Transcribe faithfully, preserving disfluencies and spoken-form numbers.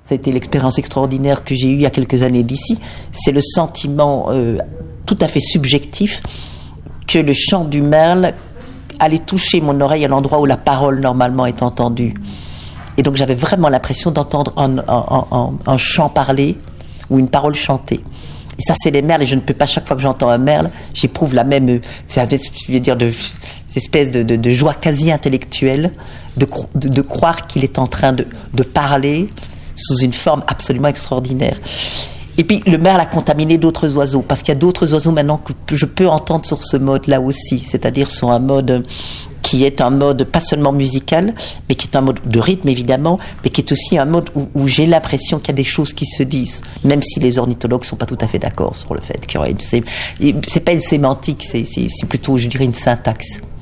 Ça a été l'expérience extraordinaire que j'ai eue il y a quelques années d'ici. C'est le sentiment euh, tout à fait subjectif que le chant du merle allait toucher mon oreille à l'endroit où la parole normalement est entendue. Et donc j'avais vraiment l'impression d'entendre un, un, un, un chant parlé ou une parole chantée. Et ça, c'est les merles, et je ne peux pas, chaque fois que j'entends un merle, j'éprouve la même, c'est, je veux dire, de, cette espèce de, de, de joie quasi intellectuelle, de, de, de croire qu'il est en train de, de parler sous une forme absolument extraordinaire. Et puis, le merle a contaminé d'autres oiseaux, parce qu'il y a d'autres oiseaux maintenant que je peux entendre sur ce mode-là aussi, c'est-à-dire sur un mode qui est un mode pas seulement musical, mais qui est un mode de rythme évidemment, mais qui est aussi un mode où, où j'ai l'impression qu'il y a des choses qui se disent, même si les ornithologues sont pas tout à fait d'accord sur le fait qu'il y aurait une... C'est, c'est pas une sémantique, c'est, c'est, c'est plutôt, je dirais, une syntaxe.